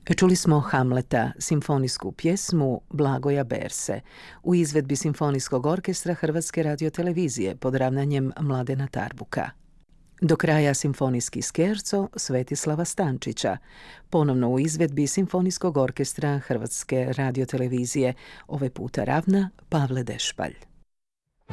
Čuli smo Hamleta, simfonijsku pjesmu Blagoja Berse, u izvedbi Simfonijskog orkestra Hrvatske radiotelevizije pod ravnanjem Mladena Tarbuka. Do kraja simfonijski skerco Svetislava Stančića, ponovno u izvedbi Simfonijskog orkestra Hrvatske radiotelevizije, ovaj puta ravna Pavle Dešpalj.